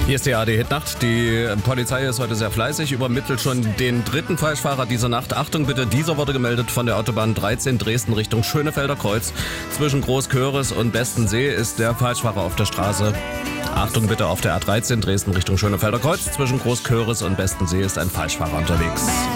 Hier ist die AD-Hit-Nacht. Die Polizei ist heute sehr fleißig, übermittelt schon den dritten Falschfahrer dieser Nacht. Achtung bitte, dieser wurde gemeldet von der Autobahn 13 Dresden Richtung Schönefelder Kreuz. Zwischen Großköris und Bestensee ist der Falschfahrer auf der Straße. Achtung bitte, auf der A13 Dresden Richtung Schönefelder Kreuz. Zwischen Großköris und Bestensee ist ein Falschfahrer unterwegs.